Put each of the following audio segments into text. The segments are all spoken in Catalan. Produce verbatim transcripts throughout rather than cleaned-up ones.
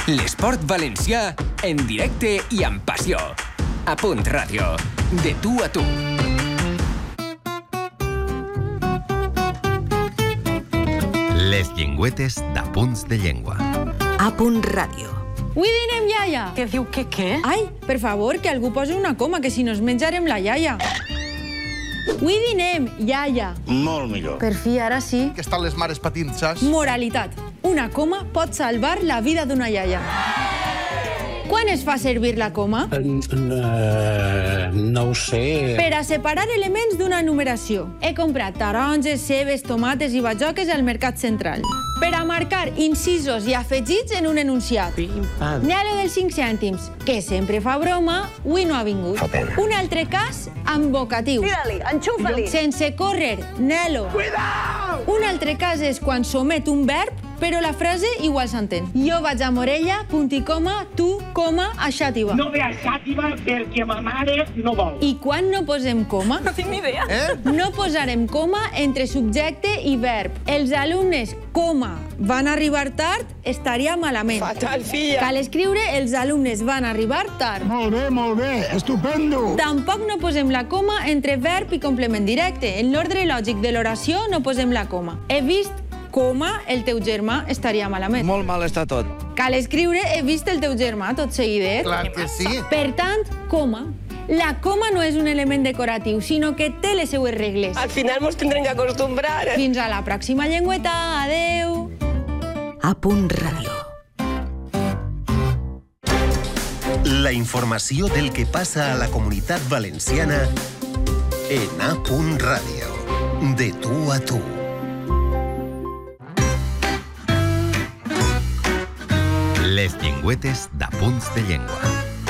L'esport valencià en directe i amb passió. A Punt Ràdio. De tu a tu. Les llengüetes d'Apunts de Llengua. A Punt Ràdio. Avui dinem iaia. Què diu que què? Ai, per favor, que algú posi una coma, que si no es menjarem la iaia. Avui dinem iaia. Molt millor. Per fi, ara sí. Que estan les mares patint, saps? Moralitat. Una coma pot salvar la vida d'una iaia. Quan es fa servir la coma? Uh, no ho sé. Per a separar elements d'una numeració. He comprat taronges, cebes, tomates i bajoques al Mercat Central. Per a marcar incisos i afegits en un enunciat. Nelo dels cinc cèntims, que sempre fa broma, avui no ha vingut. Un altre cas amb vocatiu. Tira-li, enxufa-li. Sense córrer, Nelo. Cuidao! Un altre cas és quan s'omet un verb, però la frase igual s'entén. Jo vaig a Morella, punt i coma, tu, coma, a Xàtiva. No ve a Xàtiva perquè ma mare no vol. I quan no posem coma? No tinc ni idea. Eh? No posarem coma entre subjecte i verb. Els alumnes, coma, van arribar tard, estaria malament. Fatal, filla. Cal escriure els alumnes van arribar tard. Molt bé, molt bé. Estupendo. Tampoc no posem la coma entre verb i complement directe. En l'ordre lògic de l'oració no posem la coma. He vist coma el teu germà, estaria malament. Molt mal està tot. Cal escriure he vist el teu germà, tot seguidet. Clar que sí. Per tant, coma. La coma no és un element decoratiu, sinó que té les seues regles. Al final mos tindrem que acostumbrar. Fins a la pròxima llengüeta. Adeu. A Punt Ràdio. La informació del que passa a la Comunitat Valenciana en A Punt Ràdio. De tu a tu. Les llengüetes d'Apunts de Llengua.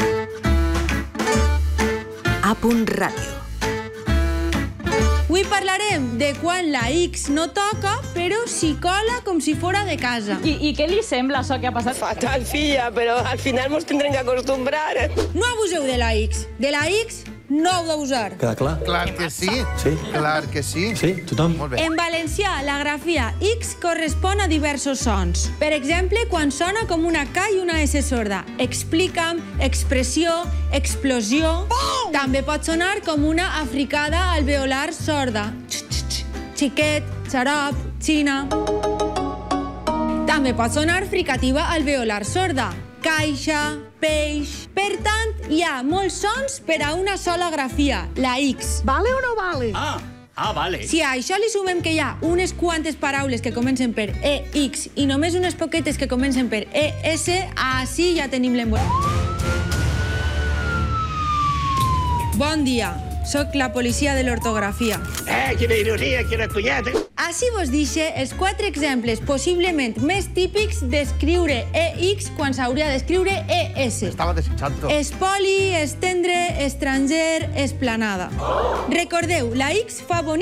A Punt Ràdio. Avui parlarem de quan la X no toca, però s'hi cola com si fora de casa. I, I què li sembla això que ha passat? Fatal, filla, però al final mos tindrem que acostumbrar. No abuseu de la X. De la X no heu d'abusar. Queda clar? Clar que sí. Sí. Clar que sí. Sí, tothom? Molt bé. En valencià, la grafia X correspon a diversos sons. Per exemple, quan sona com una K i una S sorda. Explica'm, expressió, explosió. També pot sonar com una africada alveolar sorda. Xiquet, xarop, xina. També pot sonar fricativa alveolar sorda. Caixa, peix... Per tant, hi ha molts sons per a una sola grafia, la X. Vale o no vale? Ah, ah, vale. Si a això li sumem que hi ha unes quantes paraules que comencen per E X i només unes poquetes que comencen per E S, així ja tenim l'envolta. Bon dia, sóc la policia de l'ortografia. Eh, quina ironia, quina cunyeta. Així vos dixe els quatre exemples possiblement més típics d'escriure E X quan s'hauria d'escriure E S. Estava desitjant-ho. Espoli, estendre, estranger, esplanada. Recordeu, la X fa bonic